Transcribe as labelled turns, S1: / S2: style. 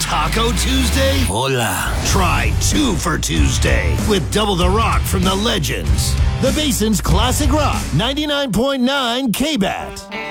S1: Taco Tuesday? Hola. Try 2 for Tuesday with Double the Rock from the Legends. The Basin's Classic Rock, 99.9 K-Bat.